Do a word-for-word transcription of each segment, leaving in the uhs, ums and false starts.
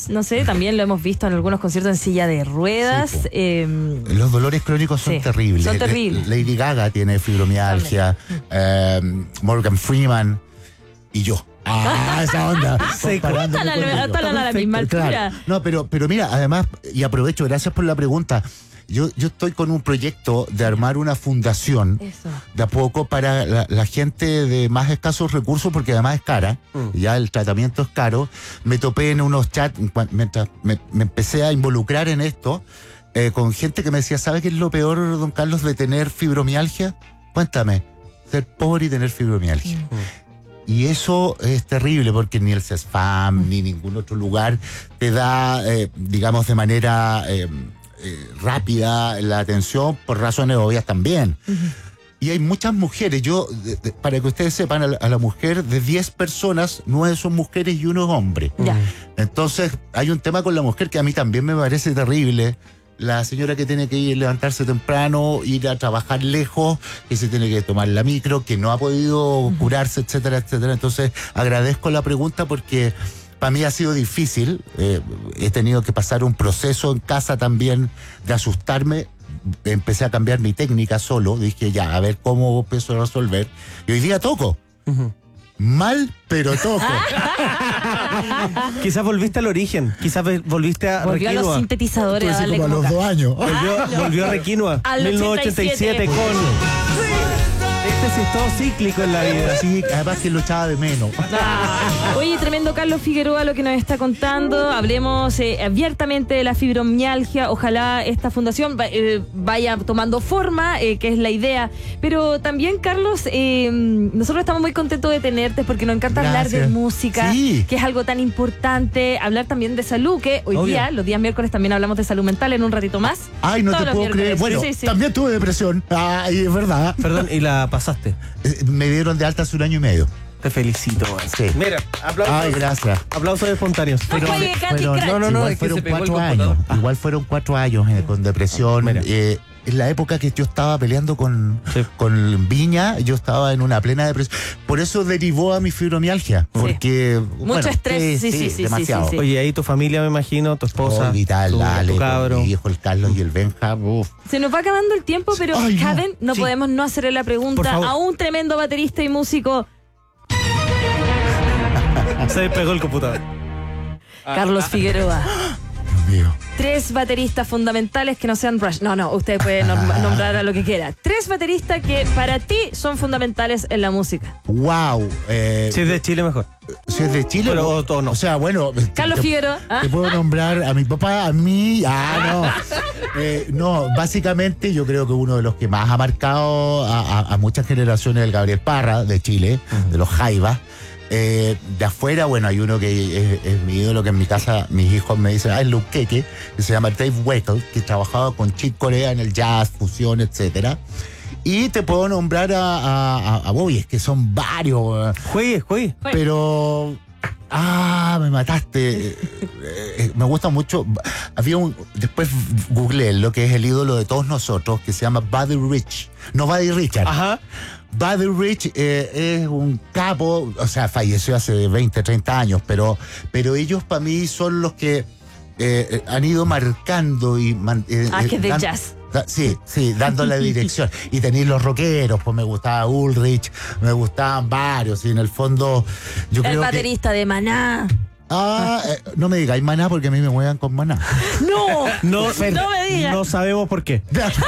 Jazz, no sé, también lo hemos visto en algunos conciertos en silla de ruedas. Sí, eh, Los dolores crónicos son sí, terribles. son terribles. Lady Gaga tiene fibromialgia, eh, Morgan Freeman y yo. Ah, esa onda. Comparándome están a la- con ellos. están a la misma altura. Claro. No, pero, pero mira, además, y aprovecho, gracias por la pregunta. Yo, yo estoy con un proyecto de armar una fundación Eso. de a poco para la, la gente de más escasos recursos, porque además es cara, Mm. ya el tratamiento es caro. Me topé en unos chats cua- mientras me, me empecé a involucrar en esto, eh, con gente que me decía, ¿sabe qué es lo peor, don Carlos, de tener fibromialgia? Cuéntame, ser pobre y tener fibromialgia. Mm. Y eso es terrible porque ni el CESFAM ni ningún otro lugar te da, eh, digamos, de manera eh, eh, rápida la atención, por razones obvias también. Ujú. Y hay muchas mujeres, yo, de- de- para que ustedes sepan, a la, a la mujer de diez personas, nueve son mujeres y uno es hombre. Ya. Entonces, hay un tema con la mujer que a mí también me parece terrible. La señora que tiene que ir levantarse temprano, ir a trabajar lejos, que se tiene que tomar la micro, que no ha podido curarse, etcétera, etcétera. Entonces, agradezco la pregunta porque para mí ha sido difícil. Eh, he tenido que pasar un proceso en casa también de asustarme. Empecé a cambiar mi técnica solo. Dije, ya, a ver cómo empiezo a resolver. Y hoy día toco. Ujú. Mal, pero toco. Quizás volviste al origen, quizás ve- volviste a Volvió a los Requinoa. sintetizadores a Entonces, darle como a como los ca- dos años. Volvió, volvió a Requinoa, Al mil novecientos ochenta y siete con... Este sí es todo cíclico en la vida. Sí, además que lo echaba de menos. Ah. Oye, tremendo Carlos Figueroa lo que nos está contando. Hablemos eh, abiertamente de la fibromialgia. Ojalá esta fundación va- eh, vaya tomando forma, eh, que es la idea. Pero también, Carlos, eh, nosotros estamos muy contentos de tenerte porque nos encanta hablar de Gracias. música, Sí. que es algo tan importante. Hablar también de salud, que hoy Obvio. día, los días miércoles, también hablamos de salud mental en un ratito más. Ay, no Todos te los puedo creer. miércoles. Bueno, Sí, sí. también tuve depresión. Ay, es verdad. Perdón, y la pasaste. Eh, Me dieron de alta hace un año y medio. Te felicito, man. Sí. Mira, aplausos, Ay, gracias. aplausos espontáneos. No juegue Candy Fueron- Crush. no, no, no, igual es que fueron se pegó el cuatro computador. años. Igual fueron cuatro años eh, con depresión. Mira. Eh, en la época que yo estaba peleando con, Sí. con Viña, yo estaba en una plena depresión. Por eso derivó a mi fibromialgia. Porque. Mucho bueno, estrés, sí, sí, sí, demasiado. sí, sí. Oye, ahí tu familia, me imagino, tu esposa, Oh, vital, tu, dale, tu cabro. mi hijo el Carlos y el Benja. Uf. Se nos va acabando el tiempo, pero Ay, no. Jaden, no Sí. podemos no hacerle la Por pregunta favor. a un tremendo baterista y músico, Se despegó el computador. Carlos Figueroa. Dios mío. Tres bateristas fundamentales que no sean Rush. No, no, usted puede nom- nombrar a lo que quiera. Tres bateristas que para ti son fundamentales en la música. Wow. Eh, Si es de Chile, mejor. si es de Chile. Pero, o, o no. o sea, bueno. Carlos te- Figueroa. ¿ah? Te puedo nombrar a mi papá, a mí. Ah, no. Eh, no, básicamente yo creo que uno de los que más ha marcado a, a- a muchas generaciones es el Gabriel Parra, de Chile, de los Jaivas. Eh, de afuera, bueno, hay uno que es, es mi ídolo, que en mi casa mis hijos me dicen, ah, es Luke Keke, que se llama Dave Weckl, que trabajaba con Chick Corea en el jazz, fusión, etcétera. Y te puedo nombrar a, a, a, a Bobby, es que son varios. eh, Juegue, juegue. Bueno. pero. Ah, me mataste. Eh, eh, me gusta mucho. Había un. Después googleé lo que es el ídolo de todos nosotros, que se llama Buddy Rich. No Buddy Richard. Ajá. Buddy Rich eh, es un capo, o sea, falleció hace veinte, treinta años, pero, pero ellos para mí son los que eh, han ido marcando y. man- eh, Ah, eh, que es de dan- jazz. da- Sí, sí, dando la dirección. Y tenéis los rockeros, pues me gustaba Ulrich, me gustaban varios, y en el fondo yo El creo que. baterista de Maná. Ah, eh, no me digáis maná porque a mí me muevan con maná. ¡No! No, No me digas. no sabemos por qué.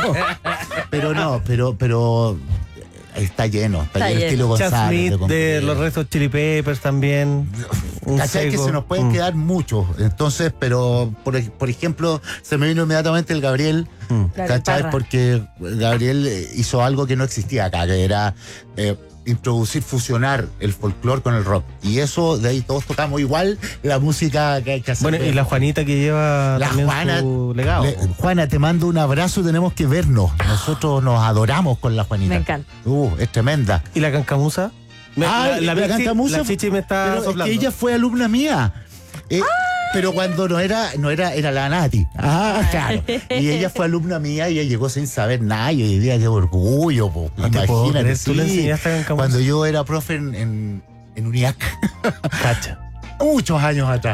Pero no, pero, pero está lleno, está, Está lleno. lleno. Estilo Chad González. Smith de compañero. los Red Hot Chili Peppers también. Un ¿Cachai? Que seco. se nos pueden Mm. quedar muchos. Entonces, pero por, ej- por ejemplo, se me vino inmediatamente el Gabriel, Mm. Gabriel ¿cachai? Parra. Porque Gabriel eh, hizo algo que no existía acá, que era eh, introducir, fusionar el folclore con el rock. Y eso, de ahí todos tocamos igual la música que hay que hacer. Bueno, y la Juanita que lleva La también Juana, su legado. Le- Juana, te mando un abrazo, tenemos que vernos. Nosotros nos adoramos con la Juanita. Me encanta. Uh, es tremenda. ¿Y la cancamusa? Me- Ah, la, Mixi- cantamusa. La Chichi me está pero es soplando. que ella fue alumna mía. Eh, Pero cuando no era, no era, era la Nati. Ah, claro. Y ella fue alumna mía y ella llegó sin saber nada. Y hoy día qué orgullo, po. No te puedo Imagínate. creer, tú le sí. enseñaste a cancamusa. Cuando yo era profe en, en, en UNIAC, Cacha. muchos años atrás.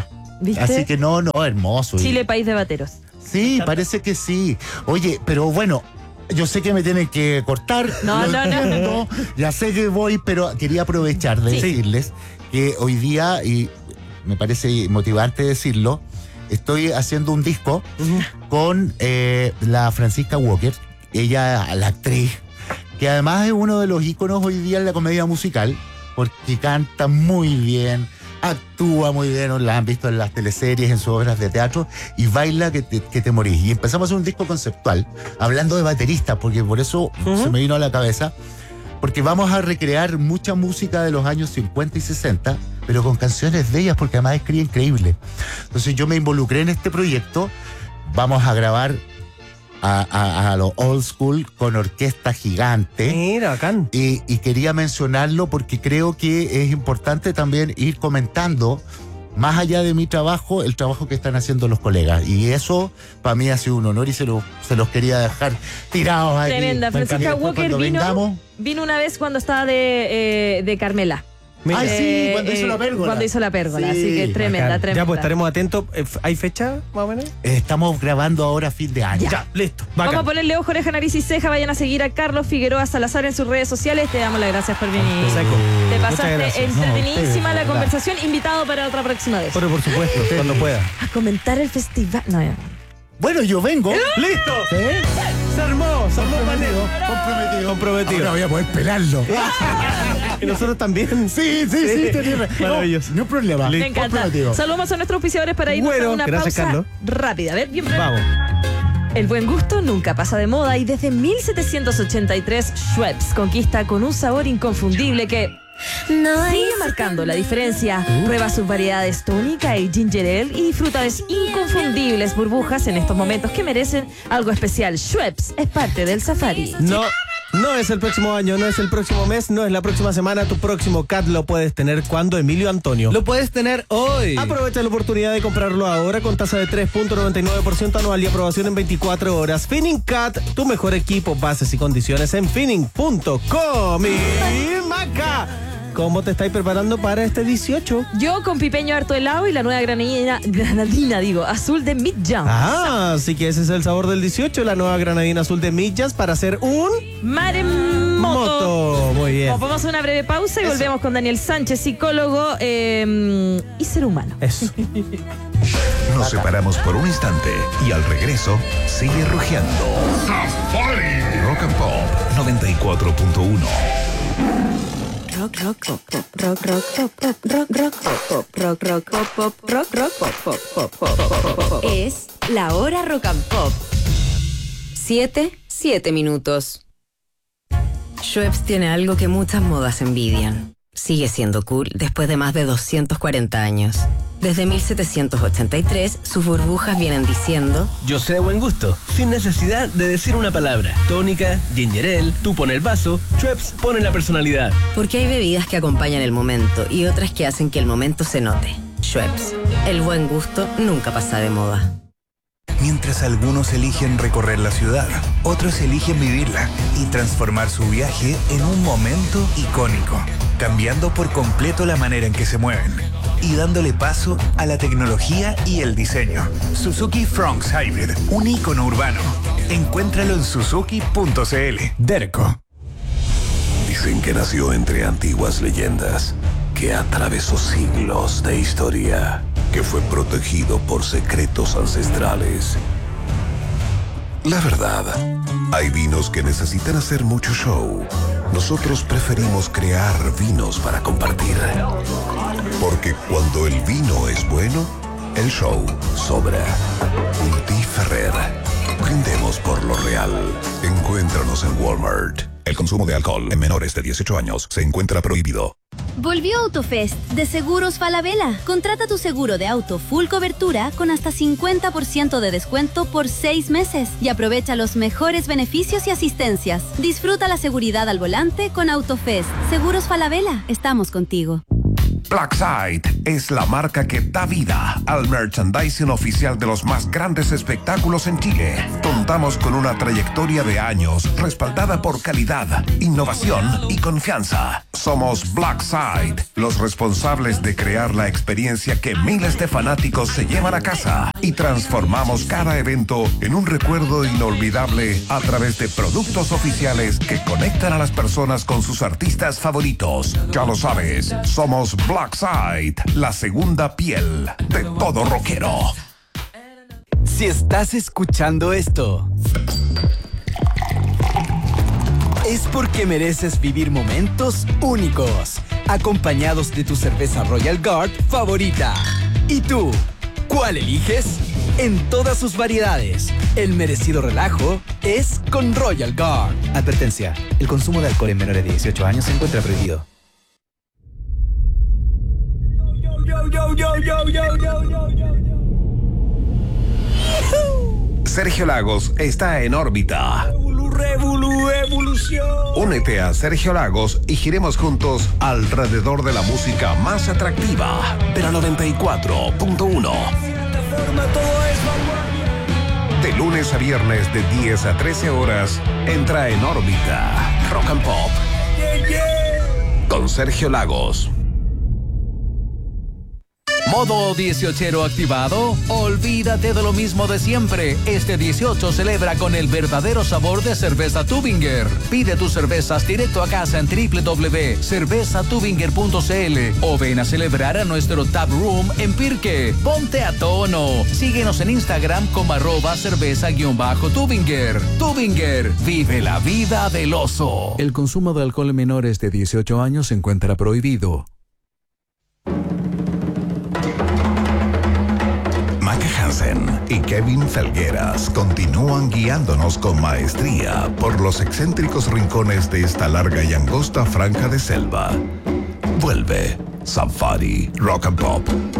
¿Viste? Así que no, no, hermoso. Chile, país de bateros. Sí, parece que sí. Oye, pero bueno, yo sé que me tienen que cortar. No, lo no, no. entiendo, ya sé que voy, pero quería aprovechar de Sí. decirles que hoy día, y me parece motivante decirlo, estoy haciendo un disco con eh, la Francisca Walker, ella, la actriz, que además es uno de los íconos hoy día en la comedia musical, porque canta muy bien, actúa muy bien, la han visto en las teleseries, en sus obras de teatro, y baila que te, que te morís. Y empezamos a hacer un disco conceptual, hablando de bateristas, porque por eso Uh-huh. se me vino a la cabeza, porque vamos a recrear mucha música de los años cincuenta y sesenta, pero con canciones de ellas, porque además escribe increíble. Entonces yo me involucré en este proyecto, vamos a grabar a, a, a lo old school con orquesta gigante. Mira, bacán. Y, y quería mencionarlo porque creo que es importante también ir comentando, más allá de mi trabajo, el trabajo que están haciendo los colegas. Y eso para mí ha sido un honor y se, lo, se los quería dejar tirados aquí. Tremenda. Me encanta. Francisca Después, Walker cuando vino, vengamos, vino una vez cuando estaba de, eh, de Carmela. Mira. Ay, sí, Eh, cuando hizo eh, la pérgola. Cuando hizo la pérgola, Sí, así que tremenda, Bacán. tremenda. Ya, pues estaremos atentos. Eh, ¿Hay fecha, más o menos? eh, estamos grabando ahora a fin de año. Ya, listo. Vamos Bacán. a ponerle ojo, oreja, nariz y ceja. Vayan a seguir a Carlos Figueroa Salazar en sus redes sociales. Te damos las gracias por venir. Seco. Te Muchas pasaste gracias. entretenidísima No, ustedes, la de verdad. conversación. Invitado para otra próxima vez. Pero por supuesto, cuando pueda. A comentar el festival. No, ya. Bueno, yo vengo. ¡Listo! ¿Sí? Se armó, se armó Comprometido, panel. comprometido. Comprometido. Ahora voy a poder pelarlo. Y nosotros también. Sí, sí, sí, tenés razón. Maravilloso. No, no hay problema. Me encanta. Comprometido. Saludamos a nuestros auspiciadores para irnos Bueno, a una gracias, pausa Carlos. rápida. A ver, bien breve. Vamos. El buen gusto nunca pasa de moda y desde mil setecientos ochenta y tres Schweppes conquista con un sabor inconfundible que sigue marcando la diferencia. Prueba sus variedades tónica y ginger ale y disfruta de inconfundibles burbujas en estos momentos que merecen algo especial. Schweppes es parte del safari. No, no es el próximo año, no es el próximo mes, no es la próxima semana. Tu próximo C A T lo puedes tener cuando, Emilio Antonio. Lo puedes tener hoy. Aprovecha la oportunidad de comprarlo ahora con tasa de tres punto noventa y nueve por ciento anual y aprobación en veinticuatro horas. Finning C A T, tu mejor equipo, bases y condiciones en finning punto com. Y Maca, ¿cómo te estáis preparando para este dieciocho? Yo con pipeño harto helado y la nueva granadina, granadina digo, azul de Mid Jam. Ah, así que ese es el sabor del dieciocho, la nueva granadina azul de Millas para hacer un Maremoto. moto. Muy bien. Nos vamos a una breve pausa y volvemos con Daniel Sánchez, psicólogo eh, y ser humano. Eso. Nos separamos por un instante y al regreso sigue rugiendo. Rock and Pop noventa y cuatro punto uno. Rock, rock, pop, pop, rock, rock, pop, pop, rock, rock, pop, pop, rock, rock, pop, pop, rock, rock, pop, pop, pop, pop, pop, pop, pop. Es la hora rock and pop. Siete, siete minutos. Schweppes tiene algo que muchas modas envidian. Sigue siendo cool después de más de doscientos cuarenta años. Desde mil setecientos ochenta y tres, sus burbujas vienen diciendo: Yo sé de buen gusto, sin necesidad de decir una palabra. Tónica, ginger ale, tú pon el vaso, Schweppes pone la personalidad. porque hay bebidas que acompañan el momento y otras que hacen que el momento se note. Schweppes, el buen gusto nunca pasa de moda. Mientras algunos eligen recorrer la ciudad, otros eligen vivirla y transformar su viaje en un momento icónico, cambiando por completo la manera en que se mueven y dándole paso a la tecnología y el diseño. Suzuki Fronx Hybrid, un ícono urbano. Encuéntralo en suzuki punto cl. Derco. Dicen que nació entre antiguas leyendas, que atravesó siglos de historia, que fue protegido por secretos ancestrales. La verdad, hay vinos que necesitan hacer mucho show. Nosotros preferimos crear vinos para compartir. Porque cuando el vino es bueno, el show sobra. Ulti Ferrer. Brindemos por lo real. Encuéntranos en Walmart. El consumo de alcohol en menores de dieciocho años se encuentra prohibido. Volvió Autofest de Seguros Falabella. Contrata tu seguro de auto full cobertura con hasta cincuenta por ciento de descuento por seis meses y aprovecha los mejores beneficios y asistencias. Disfruta la seguridad al volante con Autofest. Seguros Falabella, estamos contigo. Blackside, es la marca que da vida al merchandising oficial de los más grandes espectáculos en Chile. Contamos con una trayectoria de años respaldada por calidad, innovación y confianza. Somos Blackside, los responsables de crear la experiencia que miles de fanáticos se llevan a casa, y transformamos cada evento en un recuerdo inolvidable a través de productos oficiales que conectan a las personas con sus artistas favoritos. Ya lo sabes, somos Blackside, la segunda piel de todo rockero. Si estás escuchando esto, es porque mereces vivir momentos únicos, acompañados de tu cerveza Royal Guard favorita. ¿Y tú? ¿Cuál eliges? En todas sus variedades, el merecido relajo es con Royal Guard. Advertencia, el consumo de alcohol en menores de dieciocho años se encuentra prohibido. Sergio Lagos está en órbita. Revolu, evolución. Únete a Sergio Lagos y giremos juntos alrededor de la música más atractiva de la noventa y cuatro punto uno. De lunes a viernes de diez a trece horas, entra en órbita Rock and Pop con Sergio Lagos. ¿Modo dieciochero activado? Olvídate de lo mismo de siempre. Este dieciocho celebra con el verdadero sabor de cerveza Tubinger. Pide tus cervezas directo a casa en doble u doble u doble u punto cerveza tubinger punto c l o ven a celebrar a nuestro Tap Room en Pirque. Ponte a tono. Síguenos en Instagram como arroba cerveza-tubinger. Tubinger, vive la vida del oso. El consumo de alcohol en menores de dieciocho años se encuentra prohibido. Maca Hansen y Kevin Felgueras continúan guiándonos con maestría por los excéntricos rincones de esta larga y angosta franja de selva. Vuelve Safari Rock and Pop